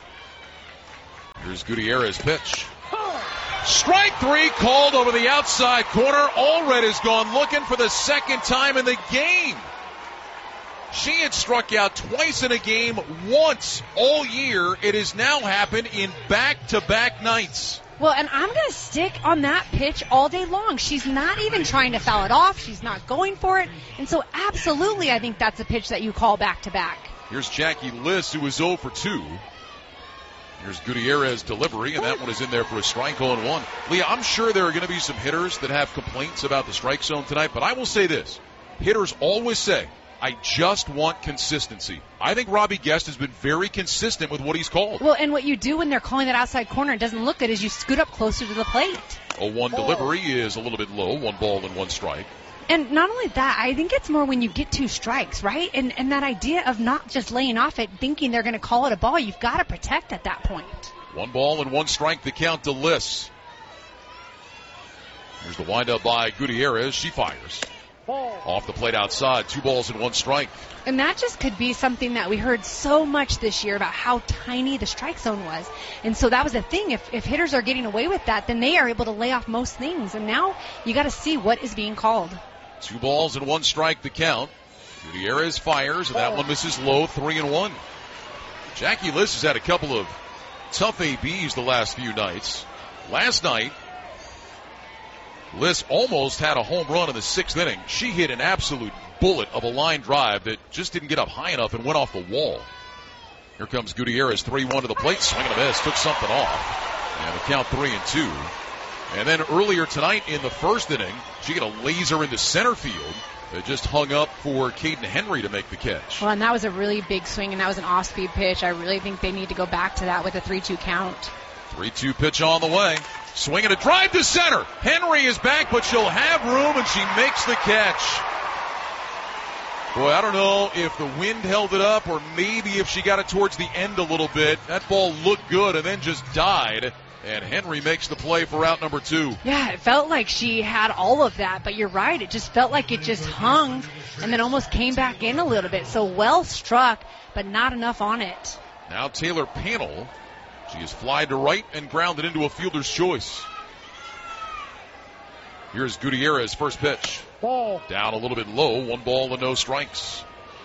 Here's Gutierrez's pitch. Strike 3 called over the outside corner. Allred has gone looking for the second time in the game. She had struck out twice in a game, once all year. It has now happened in back-to-back nights. Well, and I'm going to stick on that pitch all day long. She's not even trying to foul it off. She's not going for it. And so absolutely I think that's a pitch that you call back-to-back. Here's Jackie Liss, who is 0 for 2. Here's Gutierrez's delivery, and that one is in there for a strike, 0-1. Leah, I'm sure there are going to be some hitters that have complaints about the strike zone tonight, but I will say this. Hitters always say, I just want consistency. I think Robbie Guest has been very consistent with what he's called. Well, and what you do when they're calling that outside corner, it doesn't look good, is you scoot up closer to the plate. 0-1 delivery is a little bit low, 1 ball and 1 strike. And not only that, I think it's more when you get 2 strikes, right? And that idea of not just laying off it, thinking they're going to call it a ball, you've got to protect at that point. 1 ball and 1 strike, the count to Liss. Here's the windup by Gutierrez. She fires. Off the plate outside, 2 balls and 1 strike. And that just could be something that we heard so much this year about how tiny the strike zone was. And so that was the thing. If hitters are getting away with that, then they are able to lay off most things. And now you got to see what is being called. 2 balls and 1 strike, the count. Gutierrez fires, and that one misses low, 3-1. Jackie Liss has had a couple of tough ABs the last few nights. Last night, Liss almost had a home run in the 6th inning. She hit an absolute bullet of a line drive that just didn't get up high enough and went off the wall. Here comes Gutierrez, 3-1 to the plate, swing and a miss, took something off. And the count 3-2. And then earlier tonight in the 1st inning, she got a laser into center field that just hung up for Caden Henry to make the catch. Well, and that was a really big swing, and that was an off-speed pitch. I really think they need to go back to that with a 3-2 count. 3-2 pitch on the way. Swinging a drive to center. Henry is back, but she'll have room, and she makes the catch. Boy, I don't know if the wind held it up or maybe if she got it towards the end a little bit. That ball looked good and then just died. And Henry makes the play for out number 2. Yeah, it felt like she had all of that, but you're right. It just felt like it just hung and then almost came back in a little bit. So well struck, but not enough on it. Now Taylor Panel. She is flied to right and grounded into a fielder's choice. Here's Gutierrez's first pitch. Ball. Down a little bit low, 1 ball and no strikes.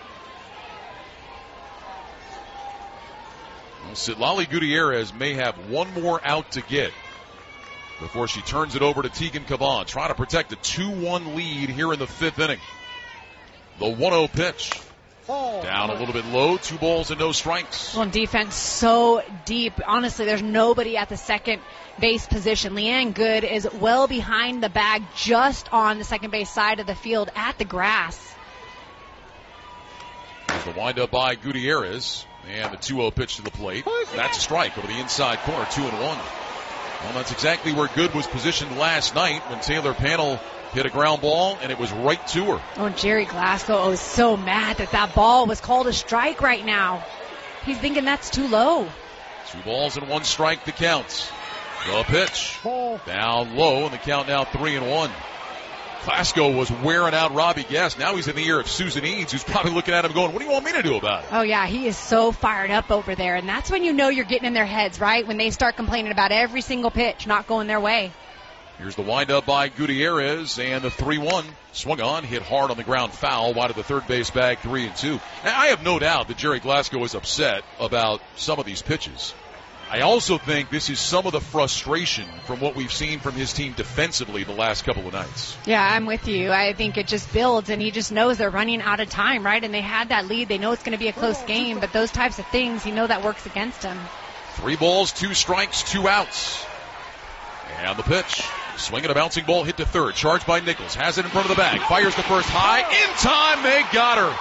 Well, Citlali Gutierrez may have 1 more out to get before she turns it over to Tegan Caban, trying to protect a 2-1 lead here in the 5th inning. The 1-0 pitch. Down a little bit low, 2 balls and no strikes. Well, defense so deep. Honestly, there's nobody at the second base position. Leanne Good is well behind the bag, just on the second base side of the field at the grass. There's the windup by Gutierrez, and the 2-0 pitch to the plate. That's a strike over the inside corner, 2-1. Well, that's exactly where Good was positioned last night when Taylor Panel hit a ground ball, and it was right to her. Oh, Jerry Glasgow is so mad that ball was called a strike right now. He's thinking that's too low. 2 balls and 1 strike, the counts. The pitch. Down low, and the count now 3-1. Glasgow was wearing out Robbie Guest. Now he's in the ear of Susan Eads, who's probably looking at him going, what do you want me to do about it? Oh, yeah, he is so fired up over there, and that's when you know you're getting in their heads, right? When they start complaining about every single pitch not going their way. Here's the windup by Gutierrez, and the 3-1 swung on, hit hard on the ground, foul, wide of the third base bag, 3-2. Now, I have no doubt that Jerry Glasgow is upset about some of these pitches. I also think this is some of the frustration from what we've seen from his team defensively the last couple of nights. Yeah, I'm with you. I think it just builds, and he just knows they're running out of time, right? And they had that lead. They know it's going to be a close game, but those types of things, you know that works against him. 3 balls, 2 strikes, 2 outs. And the pitch. Swinging a bouncing ball, hit to third. Charged by Nichols. Has it in front of the bag. Fires the first high. In time, they got her.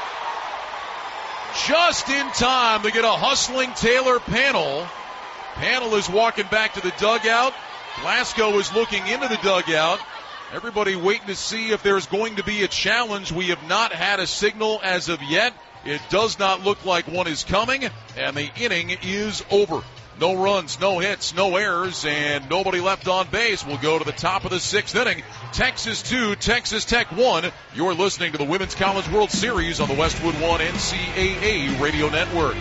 Just in time to get a hustling Taylor Panel. Panel is walking back to the dugout. Glasgow is looking into the dugout. Everybody waiting to see if there's going to be a challenge. We have not had a signal as of yet. It does not look like one is coming, and the inning is over. No runs, no hits, no errors, and nobody left on base. We'll go to the top of the 6th inning. Texas 2, Texas Tech 1. You're listening to the Women's College World Series on the Westwood One NCAA Radio Network.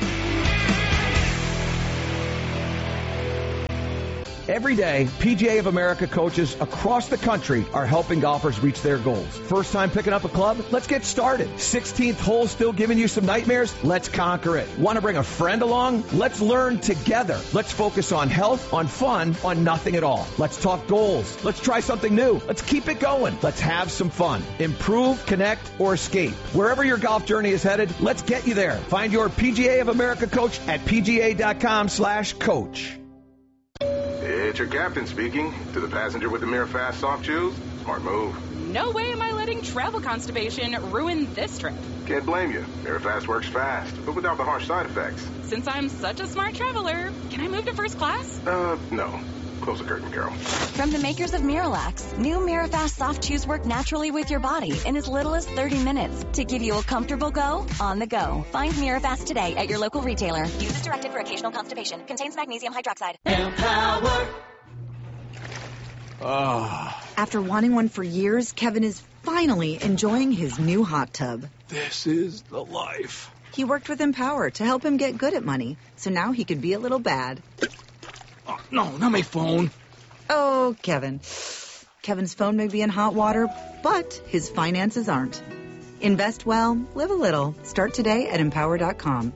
Every day, PGA of America coaches across the country are helping golfers reach their goals. First time picking up a club? Let's get started. 16th hole still giving you some nightmares? Let's conquer it. Want to bring a friend along? Let's learn together. Let's focus on health, on fun, on nothing at all. Let's talk goals. Let's try something new. Let's keep it going. Let's have some fun. Improve, connect, or escape. Wherever your golf journey is headed, let's get you there. Find your PGA of America coach at pga.com/coach. It's your captain speaking. To the passenger with the Mirror Fast soft chews, smart move. No way am I letting travel constipation ruin this trip. Can't blame you. Mirror Fast works fast, but without the harsh side effects. Since I'm such a smart traveler, can I move to first class? No. Close the curtain, Carol. From the makers of Miralax, new Mirafast soft chews work naturally with your body in as little as 30 minutes to give you a comfortable go on the go. Find Mirafast today at your local retailer. Use as directed for occasional constipation. Contains magnesium hydroxide. Empower. After wanting one for years, Kevin is finally enjoying his new hot tub. This is the life. He worked with Empower to help him get good at money, so now he could be a little bad. Oh, no, not my phone. Oh, Kevin. Kevin's phone may be in hot water, but his finances aren't. Invest well, live a little. Start today at Empower.com.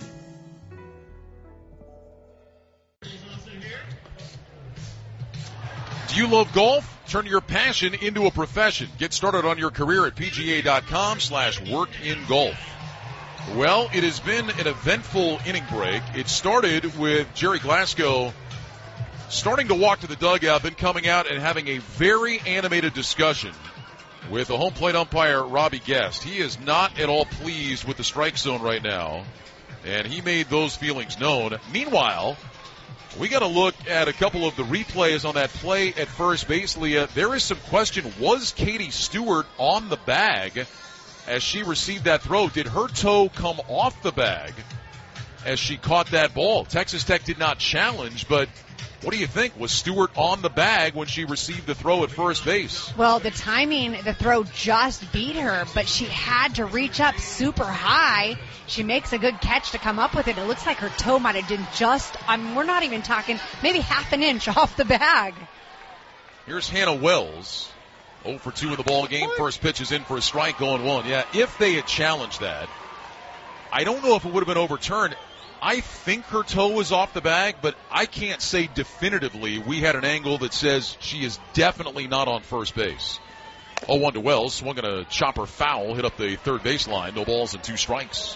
Do you love golf? Turn your passion into a profession. Get started on your career at PGA.com/workingolf. Well, it has been an eventful inning break. It started with Jerry Glasgow starting to walk to the dugout, then coming out and having a very animated discussion with the home plate umpire, Robbie Guest. He is not at all pleased with the strike zone right now, and he made those feelings known. Meanwhile, we got to look at a couple of the replays on that play at first base, Leah. There is some question, was Katie Stewart on the bag as she received that throw? Did her toe come off the bag as she caught that ball? Texas Tech did not challenge, but what do you think? Was Stewart on the bag when she received the throw at first base? Well, the timing, the throw just beat her, but she had to reach up super high. She makes a good catch to come up with it. It looks like her toe might have been just, we're not even talking, maybe half an inch off the bag. Here's Hannah Wells, 0 for 2 in the ball game. First pitch is in for a strike, going 1. Yeah, if they had challenged that, I don't know if it would have been overturned. I think her toe was off the bag, but I can't say definitively. We had an angle that says she is definitely not on first base. 0-1 to Wells. Swung at a chopper foul, hit up the third baseline. No balls and 2 strikes.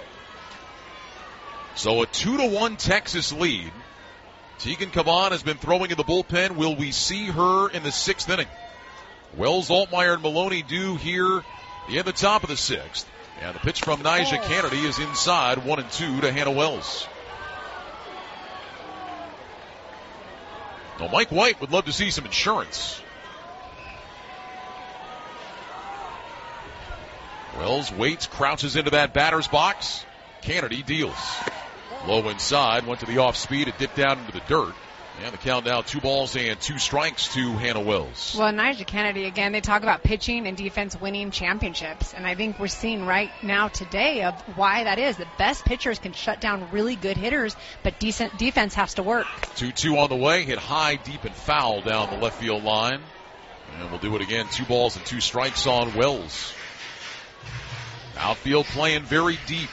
So a 2-1 Texas lead. Tegan Caban has been throwing in the bullpen. Will we see her in the 6th inning? Wells, Altmaier, and Maloney do here in the top of the 6th. And the pitch from Nyjah Kennedy is inside, 1-2 to Hannah Wells. Now, Mike White would love to see some insurance. Wells waits, crouches into that batter's box. Kennedy deals. Low inside, went to the off speed. It dipped down into the dirt. And the count now 2 balls and 2 strikes to Hannah Wells. Well, Nyjah Kennedy, again, they talk about pitching and defense winning championships. And I think we're seeing right now today of why that is. The best pitchers can shut down really good hitters, but decent defense has to work. 2-2 on the way. Hit high, deep, and foul down the left field line. And we'll do it again. 2 balls and 2 strikes on Wells. Outfield playing very deep.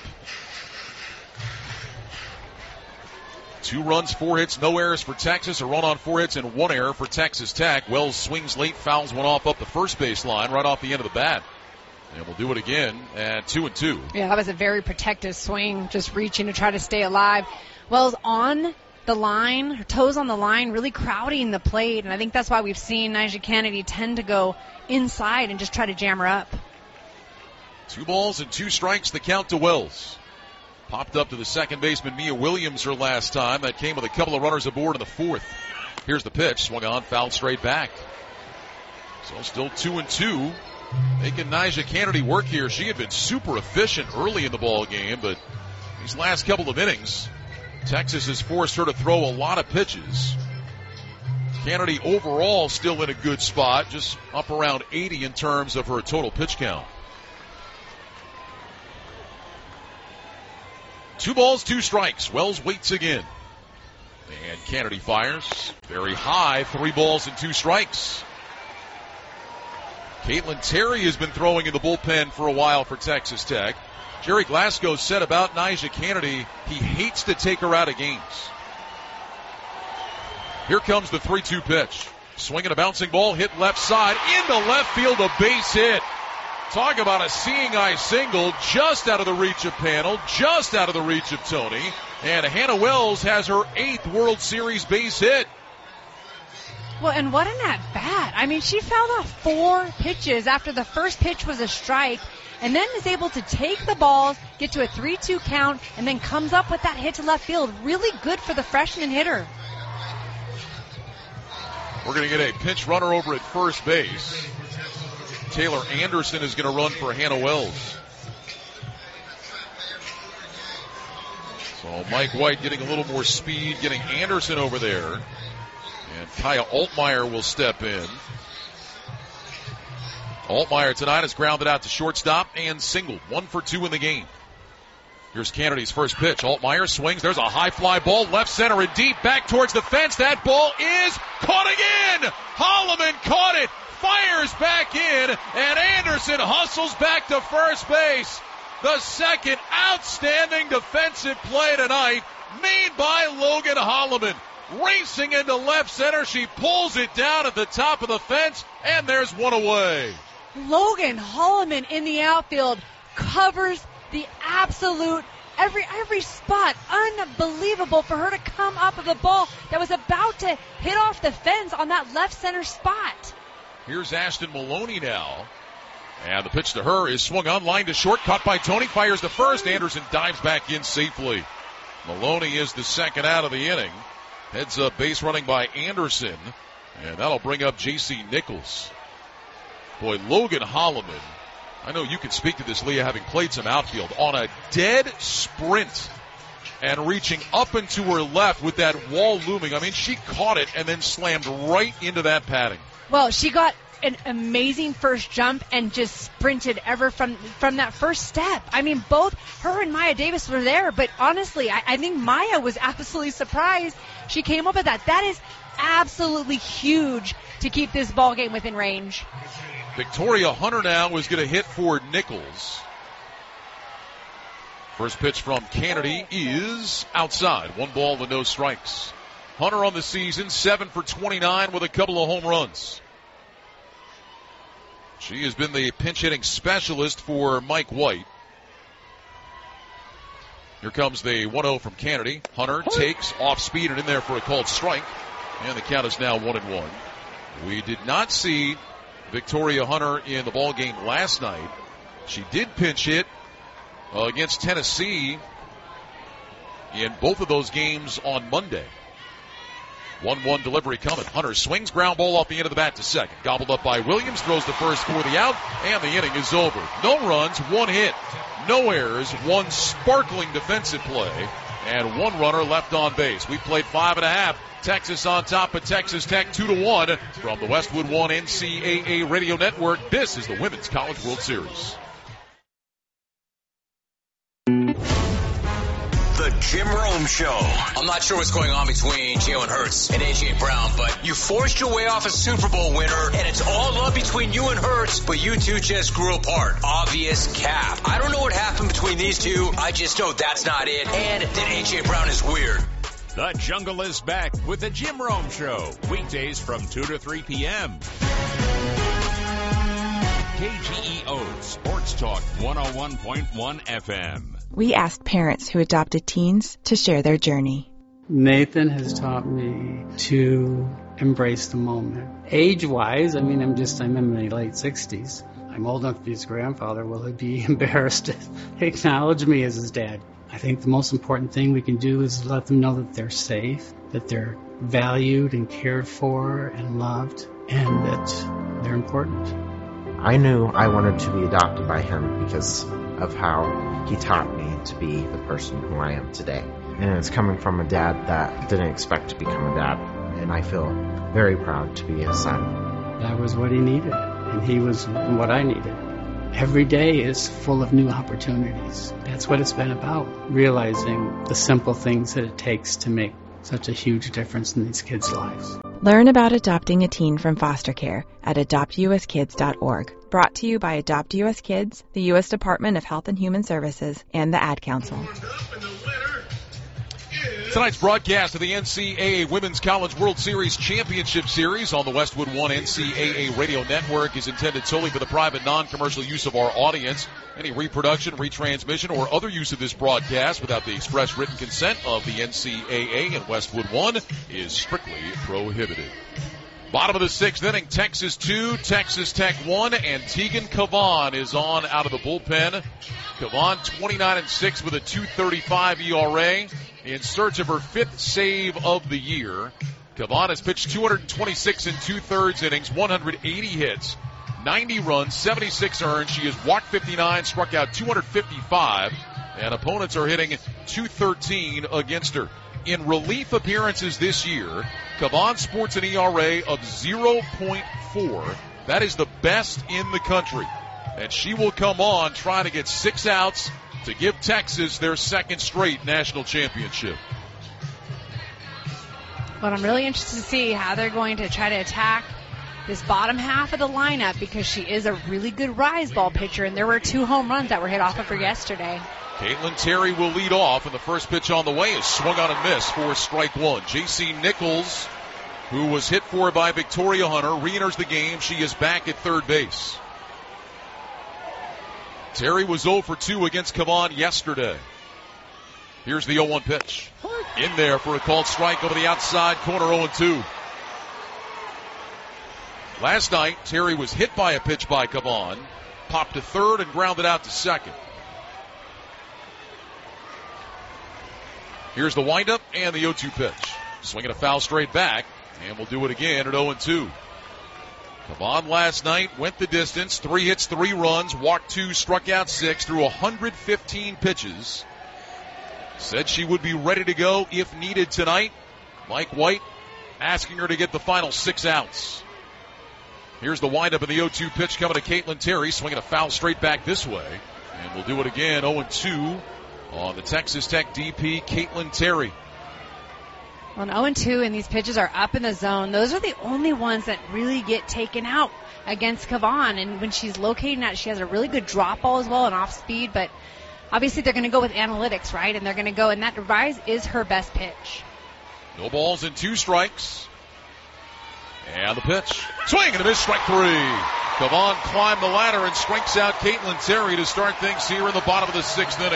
2 runs, 4 hits, no errors for Texas. A run on 4 hits and 1 error for Texas Tech. Wells swings late, fouls one off up the first base line, right off the end of the bat. And we'll do it again at 2-2. Yeah, that was a very protective swing, just reaching to try to stay alive. Wells on the line, her toes on the line, really crowding the plate. And I think that's why we've seen Nyjah Kennedy tend to go inside and just try to jam her up. 2 balls and 2 strikes, the count to Wells. Popped up to the second baseman, Mia Williams, her last time. That came with a couple of runners aboard in the 4th. Here's the pitch, swung on, fouled straight back. So still 2-2. Making Nyjah Kennedy work here. She had been super efficient early in the ball game, but these last couple of innings, Texas has forced her to throw a lot of pitches. Kennedy overall still in a good spot, just up around 80 in terms of her total pitch count. 2 balls, 2 strikes. Wells waits again. And Kennedy fires very high, 3 balls and 2 strikes. Caitlin Terry has been throwing in the bullpen for a while for Texas Tech. Jerry Glasgow said about Nyjah Kennedy, he hates to take her out of games. Here comes the 3-2 pitch. Swinging a bouncing ball, hit left side, into left field, a base hit. Talk about a seeing eye single, just out of the reach of Panel, just out of the reach of Tony. And Hannah Wells has her 8th World Series base hit. Well, and what an at-bat. I mean, she fouled off 4 pitches after the first pitch was a strike, and then is able to take the balls, get to a 3-2 count, and then comes up with that hit to left field. Really good for the freshman hitter. We're going to get a pinch runner over at first base. Taylor Anderson is going to run for Hannah Wells. So Mike White getting a little more speed, getting Anderson over there. And Kaya Altmaier will step in. Altmaier tonight has grounded out to shortstop and singled. 1 for 2 in the game. Here's Kennedy's first pitch. Altmaier swings. There's a high fly ball. Left center and deep. Back towards the fence. That ball is caught again. Holloman caught it. Fires back in. And Anderson hustles back to first base. The second outstanding defensive play tonight made by Logan Holloman. Racing into left center. She pulls it down at the top of the fence. And there's one away. Logan Holloman in the outfield covers the absolute every spot. Unbelievable for her to come up with a ball that was about to hit off the fence on that left center spot. Here's Ashton Maloney now. And the pitch to her is swung on, line to short, caught by Tony, fires to first. Anderson dives back in safely. Maloney is the second out of the inning. Heads up base running by Anderson. And that'll bring up J.C. Nichols. Boy, Logan Holloman, I know you can speak to this, Leah, having played some outfield, on a dead sprint and reaching up and to her left with that wall looming. I mean, she caught it and then slammed right into that padding. Well, she got an amazing first jump and just sprinted ever from that first step. I mean, both her and Maya Davis were there, but honestly, I think Maya was absolutely surprised she came up with that. That is absolutely huge to keep this ball game within range. Victoria Hunter now is going to hit for Nichols. First pitch from Kennedy is outside. 1 ball with no strikes. Hunter on the season, 7 for 29 with a couple of home runs. She has been the pinch hitting specialist for Mike White. Here comes the 1-0 from Kennedy. Hunter takes off speed and in there for a called strike. And the count is now 1-1. We did not see Victoria Hunter in the ball game last night. She did pinch hit against Tennessee in both of those games on Monday. 1-1 delivery coming. Hunter swings, ground ball off the end of the bat to second. Gobbled up by Williams, throws the first for the out, and the inning is over. No runs, 1 hit, no errors, 1 sparkling defensive play, and 1 runner left on base. We played 5.5. Texas on top of Texas Tech 2-1 from the Westwood One NCAA Radio Network. This is the Women's College World Series. The Jim Rome Show. I'm not sure what's going on between Jalen Hurts and A.J. Brown, but you forced your way off a Super Bowl winner, and it's all love between you and Hurts, but you two just grew apart. Obvious cap. I don't know what happened between these two. I just know that's not it, and that A.J. Brown is weird. The Jungle is back with the Jim Rome Show. Weekdays from 2 to 3 p.m. KGEO Sports Talk 101.1 FM. We asked parents who adopted teens to share their journey. Nathan has taught me to embrace the moment. Age-wise, I'm in my late 60s. I'm old enough to be his grandfather. Will he be embarrassed to acknowledge me as his dad? I think the most important thing we can do is let them know that they're safe, that they're valued and cared for and loved, and that they're important. I knew I wanted to be adopted by him because of how he taught me to be the person who I am today. And it's coming from a dad that didn't expect to become a dad, and I feel very proud to be his son. That was what he needed, and he was what I needed. Every day is full of new opportunities. That's what it's been about, realizing the simple things that it takes to make such a huge difference in these kids' lives. Learn about adopting a teen from foster care at adoptuskids.org. Brought to you by Adopt U.S. Kids, the U.S. Department of Health and Human Services, and the Ad Council. Tonight's broadcast of the NCAA Women's College World Series Championship Series on the Westwood One NCAA Radio Network is intended solely for the private, non-commercial use of our audience. Any reproduction, retransmission, or other use of this broadcast without the express written consent of the NCAA and Westwood One is strictly prohibited. Bottom of the sixth inning, Texas 2, Texas Tech 1, and Tegan Cavan is on out of the bullpen. Cavan 29-6 with a 2.35 ERA in search of her fifth save of the year. Cavan has pitched 226 and 2/3 innings, 180 hits, 90 runs, 76 earned. She has walked 59, struck out 255, and opponents are hitting 213 against her. In relief appearances this year, Cavan sports an ERA of 0.4. That is the best in the country. And she will come on trying to get 6 outs to give Texas their second straight national championship. But I'm really interested to see how they're going to try to attack this bottom half of the lineup, because she is a really good rise ball pitcher, and there were 2 home runs that were hit off of her yesterday. Caitlin Terry will lead off, and the first pitch on the way is swung on and missed for strike one. J.C. Nichols, who was hit for by Victoria Hunter, re-enters the game. She is back at third base. Terry was 0 for 2 against Cavan yesterday. Here's the 0-1 pitch. In there for a called strike over the outside corner, 0-2. Last night, Terry was hit by a pitch by Cavan, popped to third and grounded out to second. Here's the windup and the 0-2 pitch. Swinging a foul straight back, and we'll do it again at 0-2. Cavan last night went the distance, 3 hits, 3 runs, walked 2, struck out 6, threw 115 pitches. Said she would be ready to go if needed tonight. Mike White asking her to get the final 6 outs. Here's the windup and the 0-2 pitch coming to Caitlin Terry, swinging a foul straight back this way. And we'll do it again, 0-2 on the Texas Tech DP, Caitlin Terry. Well, 0-2, and these pitches are up in the zone. Those are the only ones that really get taken out against Cavan. And when she's locating that, she has a really good drop ball as well and off speed. But obviously they're going to go with analytics, right? And they're going to go, and that rise is her best pitch. No balls and 2 strikes. And the pitch. Swing and a miss, strike 3. Cavan climbed the ladder and strikes out Caitlin Terry to start things here in the bottom of the 6th inning.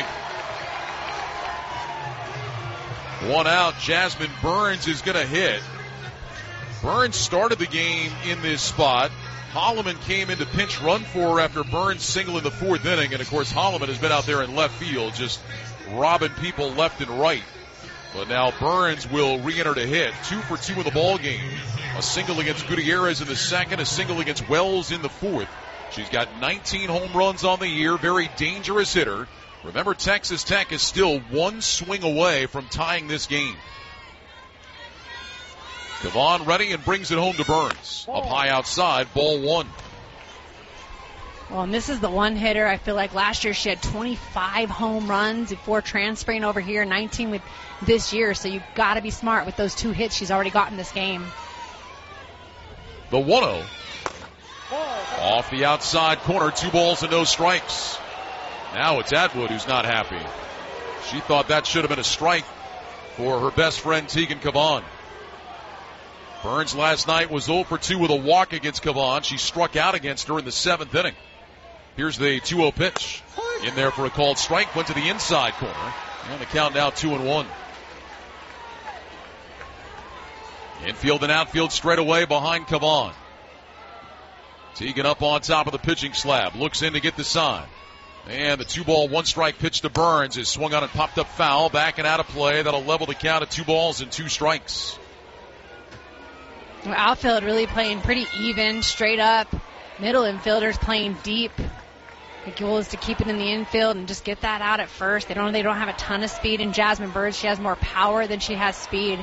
1 out, Jasmine Burns is going to hit. Burns started the game in this spot. Holloman came in to pinch run for her after Burns singled in the 4th inning. And, of course, Holloman has been out there in left field just robbing people left and right. But now Burns will re-enter to hit. 2 for 2 in the ball game. A single against Gutierrez in the 2nd, a single against Wells in the 4th. She's got 19 home runs on the year. Very dangerous hitter. Remember, Texas Tech is still 1 swing away from tying this game. Cavan ready and brings it home to Burns. Up high outside, ball 1. Well, and this is the one hitter. I feel like last year she had 25 home runs before transferring over here, 19 with this year. So you've got to be smart with those 2 hits she's already got in this game. The 1-0. Off the outside corner, 2 balls and no strikes. Now it's Atwood who's not happy. She thought that should have been a strike for her best friend Tegan Cavan. Burns last night was 0 for 2 with a walk against Cavan. She struck out against her in the 7th inning. Here's the 2-0 pitch. In there for a called strike. Went to the inside corner. And the count now 2-1. Infield and outfield straight away behind Cavan. Teagan up on top of the pitching slab. Looks in to get the sign. And the 2-ball, 1-strike pitch to Burns is swung on and popped up foul. Back and out of play. That'll level the count at 2 balls and 2 strikes. Well, outfield really playing pretty even, straight up. Middle infielders playing deep. The goal is to keep it in the infield and just get that out at first. They don't have a ton of speed in Jasmine Burns. She has more power than she has speed.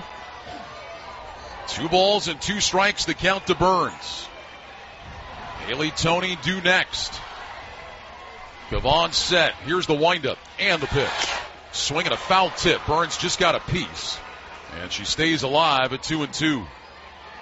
2 balls and 2 strikes, the count to Burns. Haley Toney due next. Cavan set. Here's the windup and the pitch. Swinging a foul tip. Burns just got a piece. And she stays alive at 2-2.